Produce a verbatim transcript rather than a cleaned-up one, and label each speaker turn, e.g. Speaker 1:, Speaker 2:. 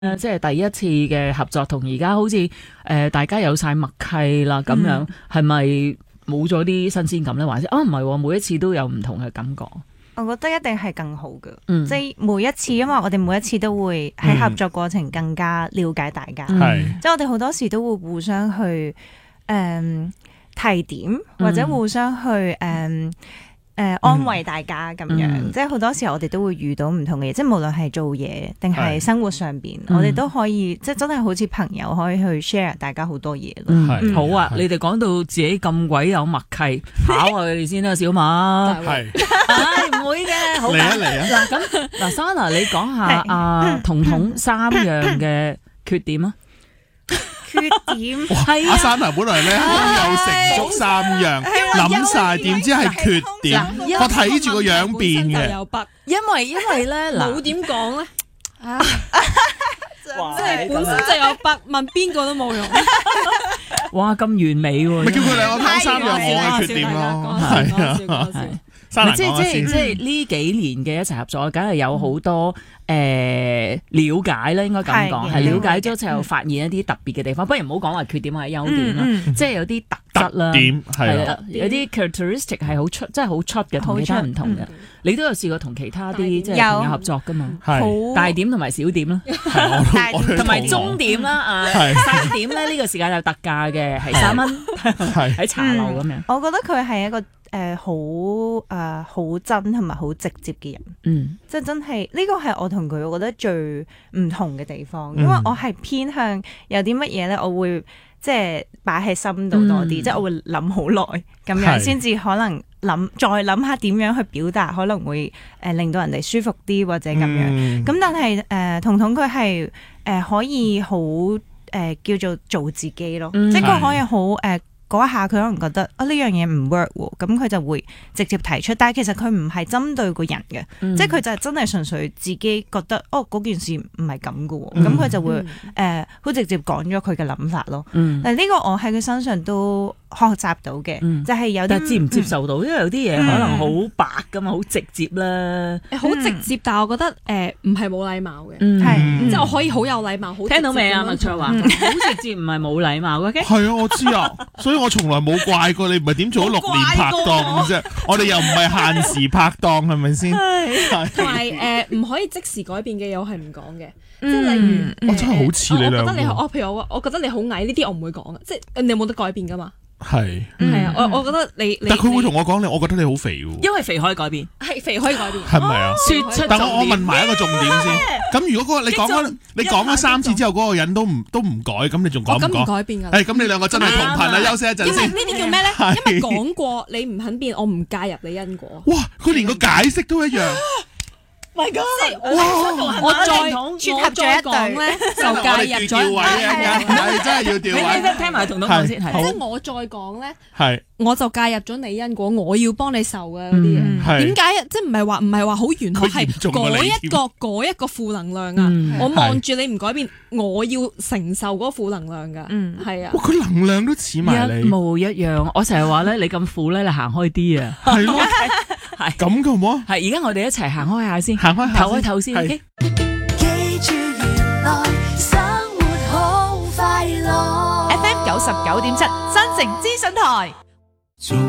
Speaker 1: 誒，即係第一次嘅合作，同而家好似誒、呃、大家有晒默契啦，咁樣係咪冇咗啲新鮮感咧？還是啊唔係，每一次都有唔同嘅感覺。
Speaker 2: 我覺得一定係更好嘅，
Speaker 1: 嗯、
Speaker 2: 即係每一次，因為我哋每一次都會喺合作過程更加了解大家，
Speaker 1: 嗯、
Speaker 2: 即係我哋好多時都會互相去誒、嗯、提點，或者互相去誒。嗯誒、呃，安慰大家咁樣，嗯、即係好多時候我哋都會遇到唔同嘅嘢，即係無論係做嘢定係生活上邊，嗯、我哋都可以即係真係好似朋友可以去 share 大家好多嘢咯。
Speaker 1: 嗯嗯、好啊，你哋講到自己咁鬼有默契，考下佢哋先啦，小馬。係，唉唔會嘅，好嚟啊嚟啊！嗱咁嗱 Sana 你講下阿彤彤三樣嘅缺點啊。
Speaker 2: 缺點
Speaker 3: 係阿珊娜本來咧胸有成竹三樣，諗晒點知係缺點，我睇住個樣變嘅。
Speaker 1: 因為因為咧嗱，
Speaker 4: 冇點講咧，即係本身就有筆，問邊個都冇用。
Speaker 1: 哇，咁完美喎！
Speaker 3: 咪叫佢兩個講三樣我嘅缺點咯，係啊。
Speaker 1: 即係即係即係呢幾年嘅一齊合作，梗係有好多誒、呃、了解啦，應該咁講，係了解咗之後發現一啲特別嘅地方。不如唔好講話缺點或者優點啦，嗯嗯、即係有啲特質啦，
Speaker 3: 點係
Speaker 1: 啦，有啲 characteristic 係好出，即係好出嘅，同其他唔同嘅。嗯、你都有試過同其他啲即係朋友合作噶嘛？係大點同埋小點啦，同埋中點啦，啊三點咧呢個時間有特價嘅，係三蚊喺茶樓咁樣。
Speaker 2: 我覺得佢係一個。誒好誒好真同埋好直接嘅人，嗯，即係真係呢個係我同佢我覺得最唔同嘅地方，因為我係偏向有啲乜嘢咧，我會即係擺喺心度多啲，嗯、即係我會諗好耐咁樣，先至可能諗再諗下點樣去表達，可能會誒令到人哋舒服啲或者咁樣。咁、嗯、但係誒彤彤佢係誒可以好誒、呃、叫做做自己咯，嗯、即係佢可以好誒。呃嗰一下佢可能覺得啊呢樣嘢唔 work 喎，咁佢就會直接提出，但係其實佢唔係針對個人嘅，嗯、即係佢就係真係純粹自己覺得哦嗰件事唔係咁嘅喎，咁佢、嗯、就會誒好、嗯呃、直接講咗佢嘅諗法咯。嗯、但係呢個我喺佢身上都學習到嘅，嗯、就係有啲
Speaker 1: 接唔接受到，嗯、因為有啲嘢可能好白㗎嘛，好直接啦，
Speaker 4: 好、嗯、直接，但係我覺得誒唔係冇禮貌嘅，係、
Speaker 1: 嗯、
Speaker 4: 即係我可以好有禮貌，好
Speaker 1: 聽到未啊？麥卓華，好直接唔係冇禮貌嘅，
Speaker 3: 係啊，我知啊，所以我從來冇怪過你，唔係點做咗六年拍檔啫？我哋又唔係限時拍檔，係咪先？
Speaker 4: 同埋誒唔可以即時改變嘅嘢，我係唔講嘅。即係例如，
Speaker 3: 我真係好似你兩個。
Speaker 4: 我覺得你我譬如我，我覺得你好矮呢啲，我唔會講嘅。即係你有冇得改變噶嘛？
Speaker 3: 係
Speaker 4: 係啊，我我覺得你，
Speaker 3: 但佢會同我講你，我覺得你好肥喎。
Speaker 1: 因為肥可以改變，
Speaker 4: 係肥可以改變，
Speaker 3: 係咪啊？
Speaker 1: 說出，
Speaker 3: 但我我問埋一個重點先。咁如果嗰個你講咗你講咗三次之後，嗰個人都唔都唔改，咁你仲講唔講？
Speaker 4: 唔改變㗎。
Speaker 3: 誒，咁你兩個真係同頻啦，休息一陣先。
Speaker 4: 因為呢啲叫咩咧？因為講過你唔肯變，我唔介入你因果。
Speaker 3: 哇！佢連個解釋都一樣。
Speaker 1: My God！
Speaker 4: 即係我我再撮合咗一對咧，就介入咗。
Speaker 3: 係真係要調位。
Speaker 1: 你聽埋彤彤講先，係
Speaker 4: 即係我再講咧，
Speaker 3: 係
Speaker 4: 我就介入咗你因果，我要幫你受嘅嗰啲嘢。點解？即係唔係話唔係話好玄學，係嗰一個嗰一個負能量啊！我望住你唔改變，我要承受嗰個負能量㗎。嗯，係啊。
Speaker 3: 佢能量都似埋你，
Speaker 1: 一模一樣。我成日話咧，你咁苦咧，你行開啲啊！
Speaker 3: 係咯，係咁嘅好冇？
Speaker 1: 係而家我哋一齊行開下先。
Speaker 3: 行開
Speaker 1: 唞一唞先。記
Speaker 5: 住原來生活好快樂。
Speaker 6: F M 九十九點七，新城資訊台。